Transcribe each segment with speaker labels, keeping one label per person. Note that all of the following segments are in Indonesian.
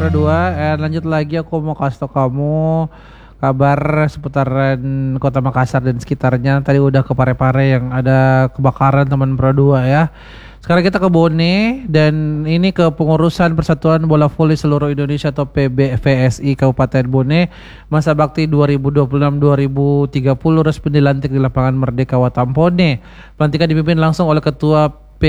Speaker 1: Pro 2. Lanjut lagi aku mau kasih tau kamu kabar seputaran Kota Makassar dan sekitarnya. Tadi udah ke Parepare yang ada kebakaran teman Pro 2 ya. Sekarang kita ke Bone dan ini ke pengurusan Persatuan Bola Voli Seluruh Indonesia atau PBVSI Kabupaten Bone. Masa bakti 2026-2030 resmi dilantik di lapangan Merdeka Watampone. Pelantikan dipimpin langsung oleh Ketua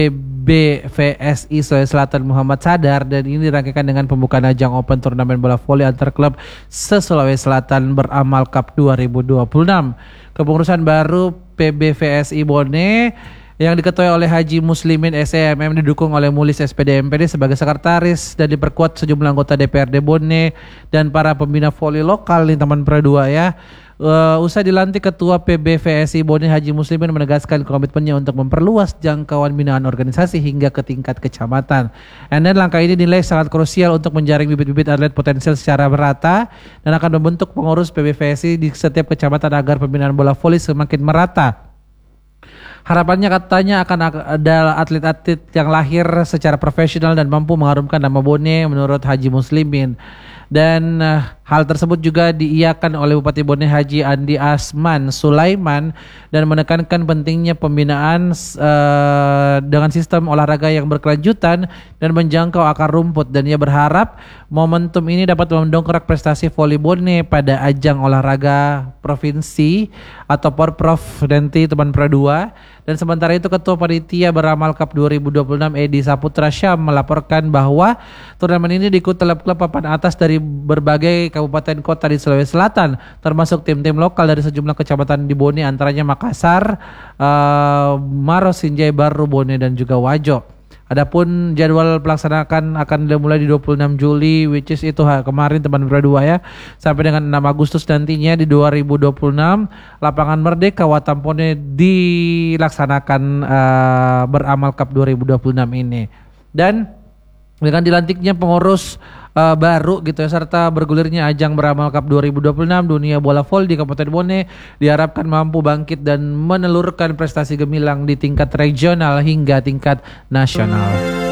Speaker 1: PBVSI Sulawesi Selatan Muhammad Sadar dan ini dirangkaikan dengan pembukaan ajang Open Turnamen Bola Voli antar klub se-Sulawesi Selatan beramal Cup 2026. Kepengurusan baru PBVSI Bone yang diketuai oleh Haji Muslimin SEMM didukung oleh Mulis SPD MPD sebagai sekretaris dan diperkuat sejumlah anggota DPRD Bone dan para pembina voli lokal nih teman Pro 2 ya. Usai dilantik Ketua PBVSI Bone Haji Muslimin menegaskan komitmennya untuk memperluas jangkauan binaan organisasi hingga ke tingkat kecamatan. Dan langkah ini dinilai sangat krusial untuk menjaring bibit-bibit atlet potensial secara merata dan akan membentuk pengurus PBVSI di setiap kecamatan agar pembinaan bola voli semakin merata. Harapannya katanya akan ada atlet-atlet yang lahir secara profesional dan mampu mengharumkan nama Bone menurut Haji Muslimin. Dan hal tersebut juga diiyakan oleh Bupati Bone Haji Andi Asman Sulaiman dan menekankan pentingnya pembinaan dengan sistem olahraga yang berkelanjutan dan menjangkau akar rumput, dan ia berharap momentum ini dapat mendongkrak prestasi voli Bone pada ajang olahraga provinsi atau Porprov nanti teman Pro 2. Dan sementara itu Ketua Panitia Beramal Cup 2026 Edi Saputra Syam melaporkan bahwa turnamen ini diikuti klub-klub papan atas dari berbagai kabupaten kota di Sulawesi Selatan, termasuk tim-tim lokal dari sejumlah kecamatan di Bone antaranya Makassar, Maros, Sinjai Baru, Bone dan juga Wajo. Adapun jadwal pelaksanaan akan dimulai di 26 Juli which is itu kemarin teman Pro 2 ya, sampai dengan 6 Agustus nantinya di 2026 lapangan Merdeka Watampone dilaksanakan beramal Cup 2026 ini. Dan dengan dilantiknya pengurus baru gitu ya serta bergulirnya ajang beramal Cup 2026, dunia bola voli di Kabupaten Bone diharapkan mampu bangkit dan menelurkan prestasi gemilang di tingkat regional hingga tingkat nasional.